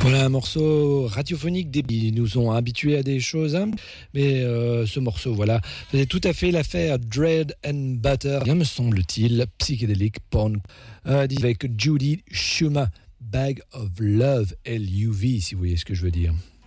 Voilà un morceau radiophonique. Ils nous ont habitués à des choses, hein. Mais ce morceau, voilà, faisait tout à fait l'affaire Dread and Butter. Bien me semble-t-il, psychédélique porn, avec Judy Schumer, Bag of Love, LUV, si vous voyez ce que je veux dire.